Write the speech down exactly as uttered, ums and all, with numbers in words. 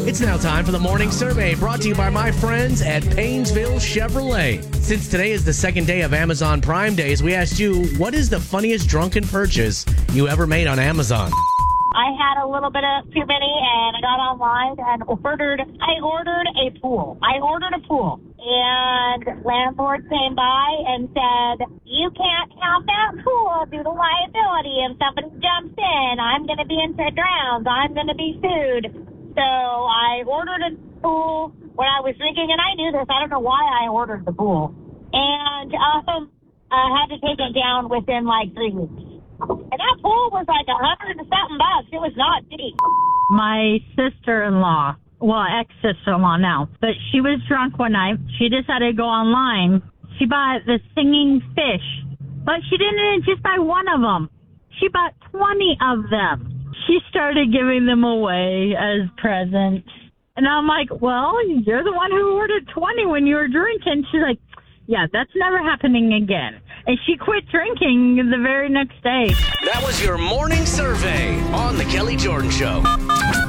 It's now time for the morning survey brought to you by my friends at Paynesville Chevrolet. Since today is the second day of Amazon Prime Days, we asked you, what is the funniest drunken purchase you ever made on Amazon? I had a little bit of too many, and I got online and ordered, I ordered a pool. I ordered a pool. And landlord came by and said, you can't count that pool due to liability. If somebody jumps in, I'm going to be in for drowns. I'm going to be sued. So I ordered a pool when I was drinking, and I knew this. I don't know why I ordered the pool. And um, I had to take it down within like three weeks. And that pool was like a hundred and something bucks. It was not cheap. My sister-in-law, well, ex-sister-in-law now, but she was drunk one night. She decided to go online. She bought the singing fish, but she didn't just buy one of them. She bought twenty of them. She started giving them away as presents. And I'm like, well, you're the one who ordered twenty when you were drinking. She's like, yeah, that's never happening again. And she quit drinking the very next day. That was your morning survey on The Kelly Jordan Show.